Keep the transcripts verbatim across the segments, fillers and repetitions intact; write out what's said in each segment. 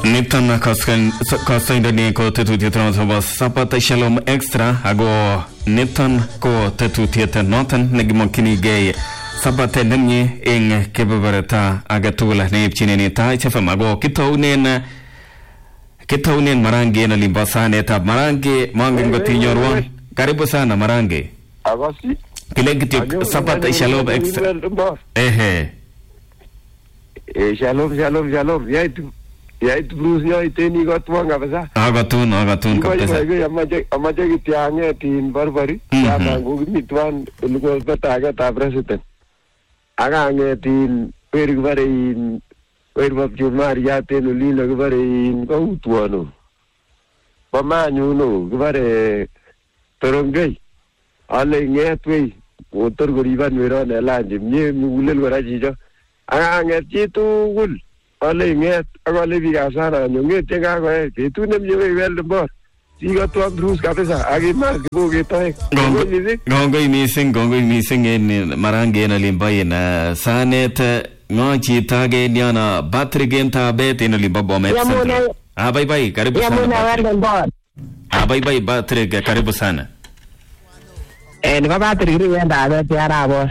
Niton kastoindoni ko tetutiet noton bo Sabbath Shalom Extra ago niton ko tetutiet noton nekimokyinigei Sabbath nemie eng kebeberta age tugul neipchinen Taach F M ago kitounen kitounen Marange na limbo sanetab Marange mongen kotinyorwon. Karibu sana Marange. Agosi. Kile kityo Sabbath Shalom Extra. Ehe. Eh, shalom shalom shalom. Yaitu yaitu Bruce yoiteni kotwang kabisa. Agatun agatun kabisa. Amache amache kityange tin barbari. Yama ngokimitwan ulgo betaga ta president. Aga ngetin weri bare in weri bab jumari yaten ulilo bare in kautwano. Pamanyu no bare torongei. Ale ngetwe otor goriban wero ne lanje mie mugulel gora jijo. Aga ngeti tugul. Ale nget agale bigasana nyonget tenga betu nemye wel bor. Sigo to Bruce kabisa agima gogetoe. Gongoi missing gongoi missing en Marange na limbai na sanet ngo chita ge niana battery game ta bet in limba bomet. Ah bye bye karibu sana. Ah bye bye battery karibu sana. Eh ni battery ri wenda bet yara bo.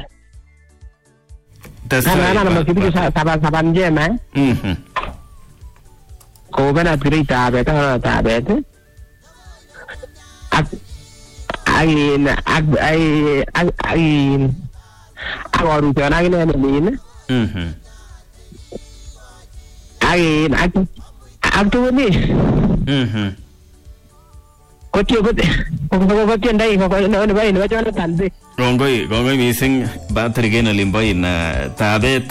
Ana ana masibi saban saban jema. Mhm. Ko bana pirita bet ta ta bet. Ak ai ak ai ai awaru jana gine ne. Mhm. Ai ak ak tu ni. Mhm. Ko ti ko ko ko ti ndai ko no no bai no jana tanbe. Gongoi gongoi missing battery game na limbai na tabet.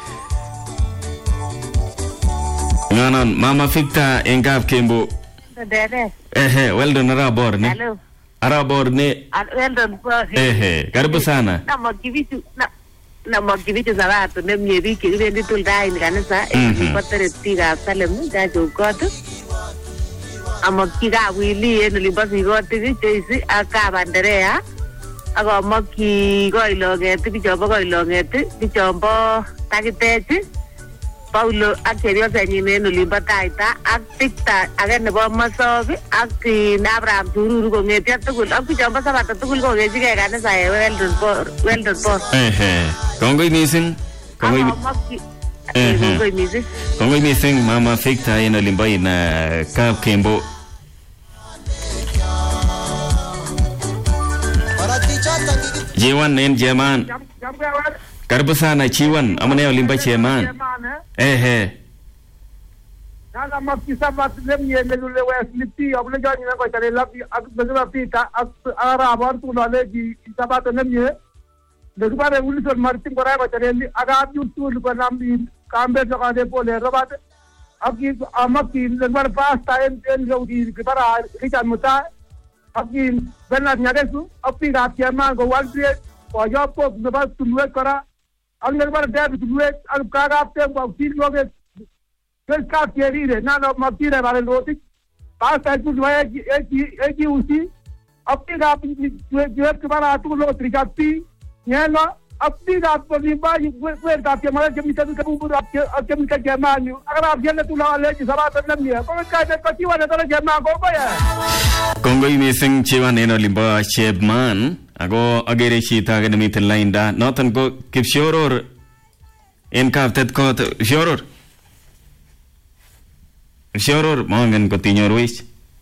Nganon Mama Victor engap kembo. Dede. Ehe, well done Arabor ne. Hello. Arabor ne. Well done. Ehe, karibu sana. Na mokivitu na na mokivitu za watu ne mnyeri kirendi tuldai ni kanisa e patere tiga salem ga jogoto. Amokiga wili en libasi gote ki chesi aka banderea. Ako moki goiloget bichombo goiloget bichombo takitechi. Paulo ak serios enyin en olimbo Taita ak Victor age nebo Masobi ak Abraham Tururu kong'etyo tugul ak bichombo Sabata tugul kokechigei kanisa e Weldon Port Weldon Port. Ehe, kongoi missing. Kongoi kongoi missing. Kongoi missing Mama Victor en olimbo na Kap Kembo. Jiwan en Jeman. Karibu sana Chiwan, amane olimba Cheman. Ehe. Nada makisa matlemye melule weslipi abule jani na ko tare lapi ak bezula pita ak ara bar tu lale gi sabato nemye de bare ulison martin ko ra ko tare li aga yutul ko nambi kambe to ka de pole robat aki amaki de bare pasta en en jodi ke bara kitan muta aki benat nyagesu api ga tiama go walbie ko yo po de ba tulwe kora angel bare de tulwe al kaga apte ko fil loge Quel cartiere nano mattina vale loti basta tu vai e e chi usi appiga due due che va tu lo tricatti nieno appiga per i bai guarda che male che mi sta che bu che mi che chiamani agra viene tu la legge sarà per la mia come cai per chi vuole dare chiamare go poi Kongoi missing Chiwan en olimbo Chebman ago agere chita ga nemi telainda notan go kipshoror en kaftet ko shoror Shoror mongen kotinyo Ruiz.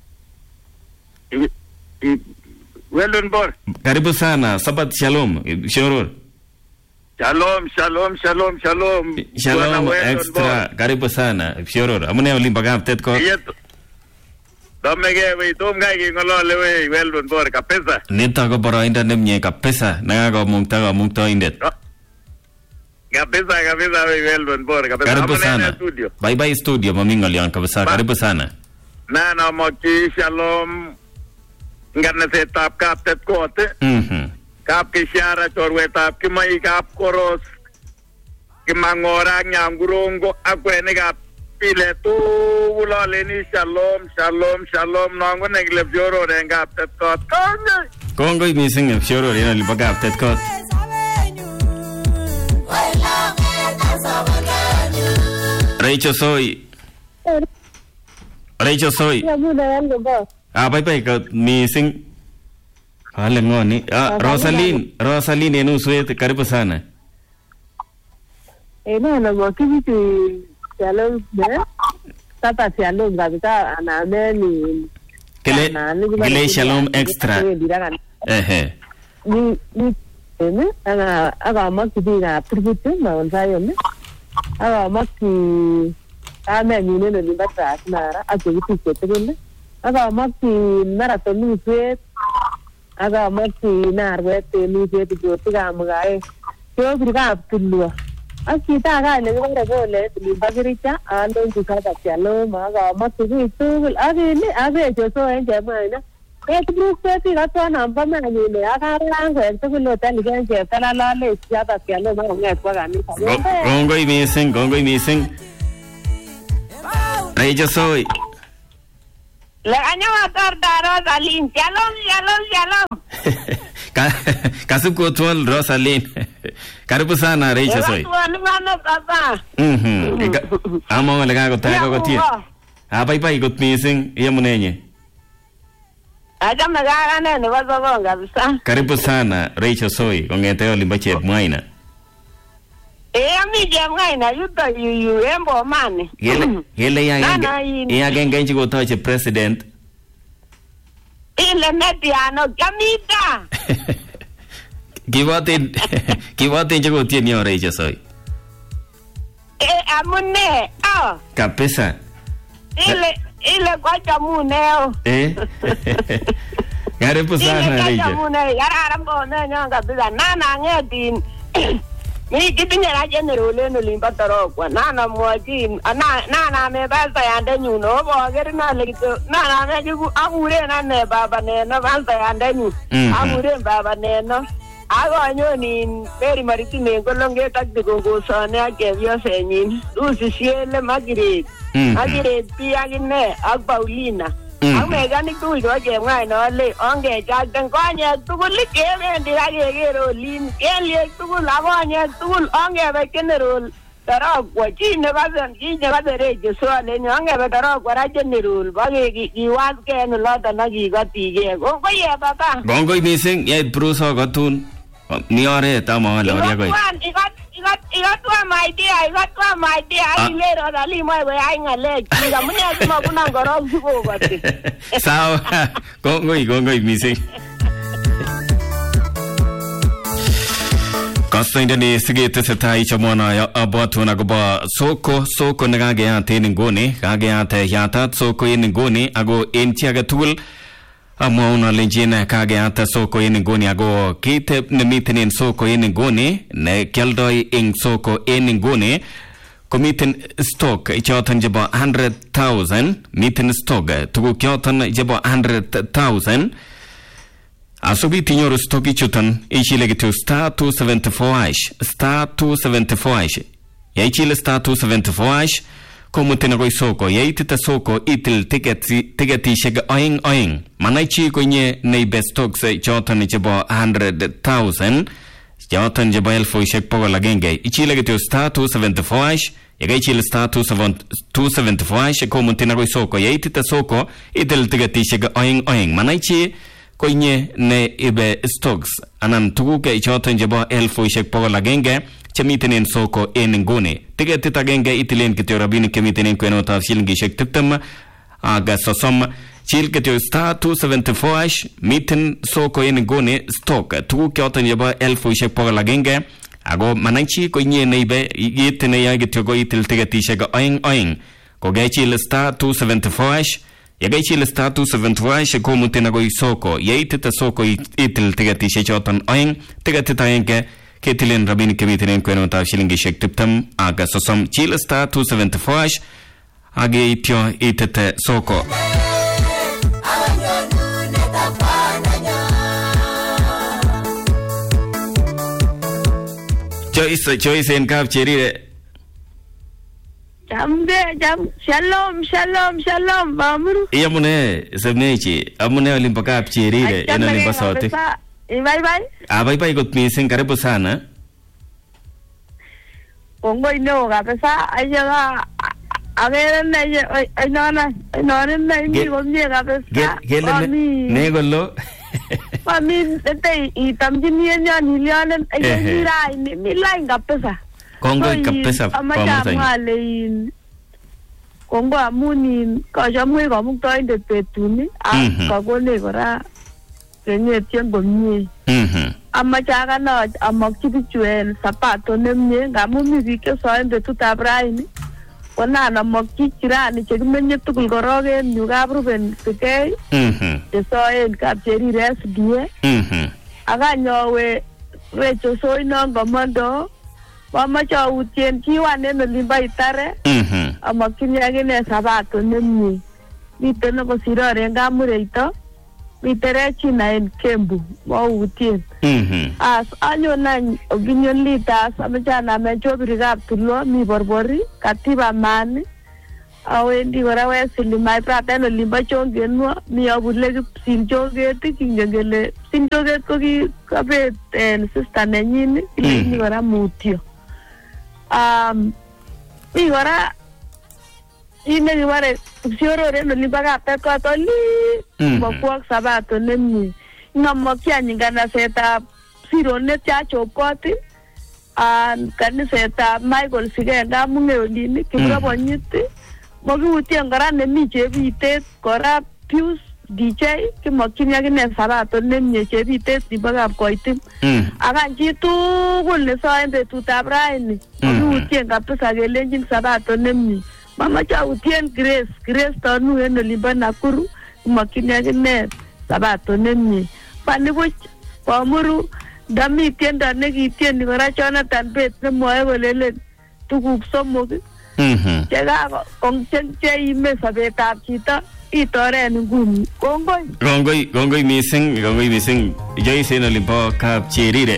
Weldon Bor. Karibu sana Sabbath Shalom Shoror. Shalom shalom shalom shalom. Shalom extra karibu sana Shoror. Amune olimba gaftet ko. Domege we tom gai ki ngolole we Weldon Bor kapesa. Nita ko boroinda nemye kapesa nangako mungta ko mungto indet. Kabisa kabisa we Weldon Bor kabisa. Karibu sana. Bye bye studio mamingo liang kabisa. Karibu sana. Na na moki shalom. Ngana se tap kap tet kote. Mhm. Kap ke shara chorwe tap ki mai kap koros. Ki mangora nyangurongo akwene kap pile tu ulole ni shalom shalom shalom nango negle fioro den kap tet kot. Kongo missing fioro ina liba kap tet kot. Rachel soy Rachel Soy. Ah, bye bye ka missing. Wale ngoni. Ah, Rosaline, Rosaline enu suet karibu sana. Eh, no, no, mo kitu shalom ne. Tata shalom kabisa anameni. Kile kile shalom extra. Eh Ni ni ene ana aga makidi na tributu na onzayo ne. Aga makki ame ni ne ni batra nara ajitu ketele. Aga makki marathon ni sweet. Aga makki narwete ni sweet jotu ga magae. Yo briga tulwa. Akita ga le gore gole ni bagiricha ando jikata chalo maga makki tu age ni age jo so enje maina. एक ग्रुप से भी रात को नंबर में नहीं ले आकर रंग है तो कुल होता नहीं है चला ला ले ज्यादा क्या लो मैं उन्हें इसको गाने का gongo missing gongo missing Rachel Soy le año atar daro Rosaline shalom shalom shalom kasub ko tuan Rosaline karibu sana Rachel Soy mhm amo lega ko ta ko tie ah bye bye good missing yamunenye Acha magara ne ne wazo gonga bisa. Karibu sana Rachel Soy kongete olimbache mwaina. Eh ami je mwaina yuto yu yu embo mane. Yele yele ya ya gengenji go touch president. Ile mediano kamita. Kivote kivote je tieni Rachel Soy. Eh amune ah. Kapesa. Ile ile kwa chamuneo eh Karibu sana Rachel. Ile kwa chamuneo yara mbona nyanga bila nana ngedin ni kitinye na general no limba tarokwa nana mwaji na nana me basa yande nyuno bo gerina lekito nana me jugu agure na ne baba ne no basa yande nyu agure baba ne no ago nyoni peri mariti me golonge tak de gongo sane akevyo senyin usi siele magire agire pia gine ag Paulina ame gani tu do je ngai no le onge ja den konye tugul ke me ndira ge gero lin elie tugul avonye tugul onge be general tara kwa chine bazan chine bazere je so le onge be tara kwa ra general bage gi was ke no la na gi gati ge go ko ye baba gongo missing ye bruso gatun ni ore ta ma la ore ko igat igat igat wa my dear igat wa my dear ile ro dali mo we ai ngale kinga mune asma kuna ngoro go bati sawa gongo gongo missing Kasainda ni sigete setai chamona ya abatu na goba soko soko nagage ya teni ngone kage ya te yata soko yin ngone ago entiaga tool Amona lenjina kage ata soko yin ngoni ago kite nemiten soko yin ngoni ne keldoi ing soko yin ngoni komiten stock chotan jabo one hundred thousand miten stock tugu chotan jabo one hundred thousand asubi tinyoru stock ichutan ichilegitu star two seventy-four hash star two seventy-four hash ya ichile star two seventy-four hash komutena go soko yaitita soko itil tiketi tiketi shega oing oing manaichi konye nei best stocks chotan jabo one hundred thousand chotan jabo elfu shek pogo lagenge ichile gitu star two seventy-four hash yaga ichile star two seventy-four hash komutena go soko yaitita soko itil tiketi shega oing oing manaichi konye ne ibe stocks anan tuguke chotan jabo elfu shek pogo lagenge chamiten en soko en ngone tiget tagenge itilen kityo rabini kemiten en kweno ta shilingi shek tiptem aga sosom chil kityo star two seventy-four hash miten soko en ngone stock tu kyotan yaba elfu shek pola genge ago mananchi ko nye neibe yitene ya kityo go itil tiget shek oing oing ko ge chil star two seventy-four hash yaga chil star two seventy-four hash ko muten go soko yeitita soko itil tiget shek chotan oing tiget tayenge Ketilen rabini kemiten kweno ta shilingi shek tiptam aga sosom chila star two seventy-four hash age ityo itete soko Joyce Joyce en kap cherire Jambe jam shalom shalom shalom bamuru Yamune semnechi amune olimpaka kap cherire ena limba sote Bye bye. Ah, bye bye good missing karibu sana. Kongo ino kabisa ayaga Agere ne ay nana ay nana ne mi komye kabisa. Gele ne gollo. Mami ete itamjini yenyan hilyanen ay rai mi line kabisa. Kongoi kabisa pamoja ngalein. Kongo amunin kashamwe kamuktoindet betuni ak kakone kora kenyetien komye. Mhm. Amache akana amakchi bichu en sapato nemye ngamun mi biik chesoen betutab raini. Konan amakchi jirani chekimenye tugul korok en yu Kapruben Sikei. Mhm. Chesoen Kapcherire S D A. Mhm. Akanyowe Recho Soinon komando. Wamache autien kiwan en olimbo Itare. Mhm. Amakchini akine sapato nemye. Miten ako Siror en Kamureito. Miten Rechina en Kembu. Mautien. Mhm. As anyon any opinion leaders amechana mecho birikab Tulwo mi borbori Katiba Mani. Awendi kora Wesley my brother en olimbo Chongenwo mi abule Kipsin Choget kingen kele Kipsin Choget ko ki kabet en sister nenyin kilini kora mutyo. Um mi kora ine kibare Kipsioror en olimbo Kaptet Katoli mokwok sabato nemye. Ngamakchi any nganasetab sironet chachopkoti an kanisetab Michael Sikei ngamun olini kiprobonyiti mokiutien kora nemi chebitet kora Pius D J kimakchini akine sabato nemye chebitet nebo Kapkoitim akan chi tugul nesoen betutab raini mokiutien kabisa kelenjin sabato nemye. Mamache autien Grace Grace Tonu en olimbo Nakuru kimakchini akine sabato nemye. Panibuch Pamuru ndami tiendo nekitieni kora Jonathan Bett nemwoe kolelen tuguk somok Mhm. chekako cheime sobetab chito itoren nguni. Kongoi. Kongoi kongoi mising kongoi mising Joyce en olimbo Kapcherire.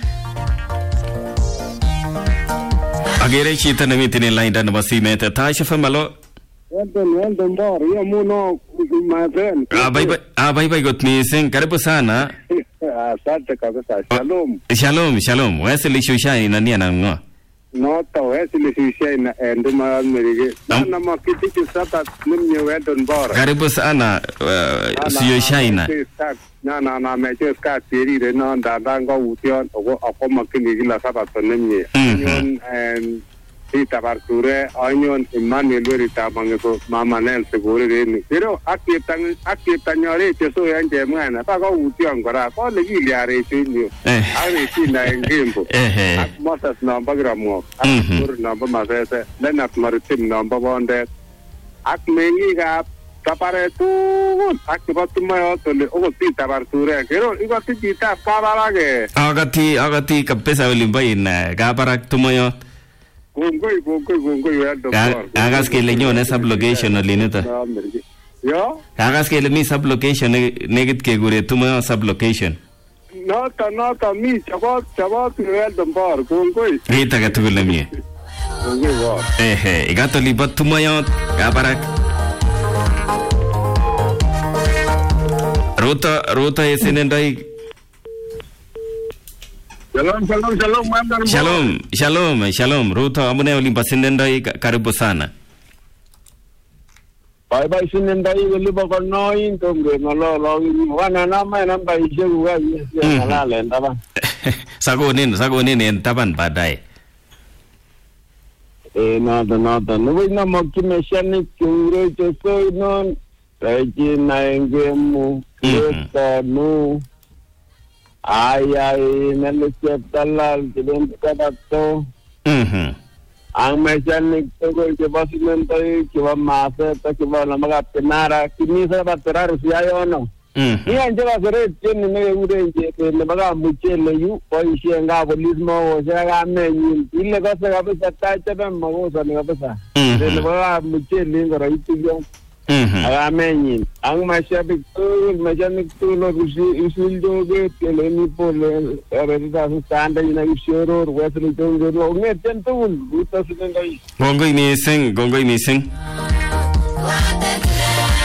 Agere chito nemiten en line nebo simet Taisha Famalo. Welcome, welcome, bar. Yeah, muno, my friend. Ah, bye bye. Ah, bye bye. Got missing. Karibu sana. Asante kabisa. Shalom. Shalom, shalom. Wesley Shushai na nia na ngo. No, ta Wesley Shushai na nduma merige. Na makiti sasa nimye wedon bar. Karibu sana Shushai na. Na na na meche ska tiri na ndanga ution ogo ako makini gila sasa nimye. Yon and Tita Barture, Onion, Emmanuel Verita Mango, Mama Nel Seguri, Pero Akitan Akitanyore, so and Jamana, Pago Utiangora, all the Gilia racing you. I see nine game. Moses number Gramo, Akur number Mazese, Leonard Maritim number one there. Akmengi up, Taparetu, Akibatumay, oh, Tita Barture, Hero, you got to Tita Parage. Agati, Agati, Capesa Limbain, Gabarak Tumoyo. Gongoi gongoi gongoi ya doctor. Hagas que le ñone sublocation alineta. Yo? Hagas que le mi sublocation negit ke gure tumo sublocation. No ta no ta mi chaba chaba ya doctor gongoi. Rita ka tugule mi. Gongoi wa. Eh eh igato libat tumo yo gabarak. Ruta ruta esenendai. Shalom, shalom, shalom, mandan. Shalom, shalom, shalom. Ruto amune olimpa sinendai karibu sana. Bye bye sinendai olimpa konoin tumge ngalo longi wana nama namba isegu ga ngala ndaba. Sagonin, sagonin en taban badai. Eh nada nada. Nuwi na makimeshani kure cheso non. Regina engemu. Estanu. Ay, ay, nalusip talal, kibin kadato. Mhm. Ang mechanic to ko kiba simento kiba masa to kiba na mga pinara kinisa ba teraru siya no. Mhm. Iyan jaba sere tin ne ure je ne baga muchele yu ko isi nga bolismo o siya ga menyin ille ko se ga pesa tacha ba mago sa ne pesa. Ne baga muchele ngora itiyo. Mhm. Aga menyin ang mashabik to mechanic to lo rusi isul joge tele ni pole ereda standa ina Kipsioror Wesley Jongo no ngeten to uta sinengai. Gongoi mising, gongoi mising.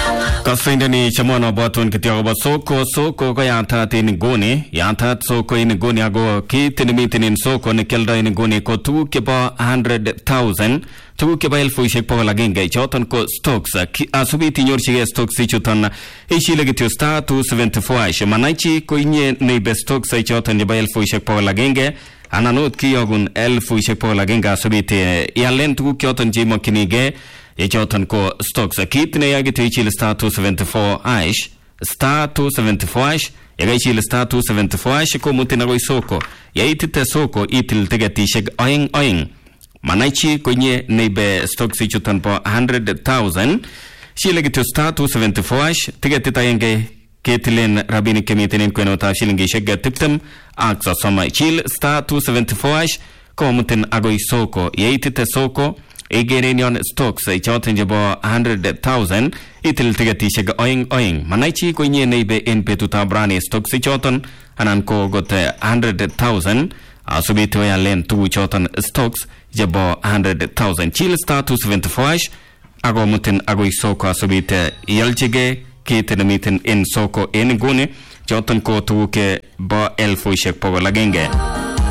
Kasindani chamwana baton kitya ba soko soko ko yatat in goni yatat soko in goni ago kitin mitin in soko ne kelda in goni ko tu ke ba one hundred thousand tu ke ba elfu ishek pa lagenge choton ko stocks asubi tinyor chige stocks chuton ishile gityo star two seventy-four ash manaichi ko inye ne be stocks choton ba elfu ishek pa lagenge ananot kiyogun elfu ishek pa lagenge asubi te yalen tu kyoton ji mokinige Echoton ko stocks kit ne yagite ichil star two seventy-four ash star two seventy-four ash yaga ichil star two seventy-four ash ko mutina go soko yaitite soko itil tegatishek oing oing manaichi konye neibe stocks ichuton po one hundred thousand shile gitu star two seventy-four ash tegatita yenge ketilen rabini kemitinin kweno ta shilingi shek tiptem aksa soma ichil star two seventy-four ash ko mutin ago soko yaitite soko Egerenion stocks ichoten jebo one hundred thousand itil tigatishek oing oing manaichi ko nye neibe en petuta brani stocks ichoton anan ko gote one hundred thousand asubito ya len tu ichoton stocks jebo one hundred thousand chil star two seventy-four ash ago mutin ago isoko asubite yalchige kiten mitin en soko en gune choton ko tu ke ba elfu ishek pogo lagenge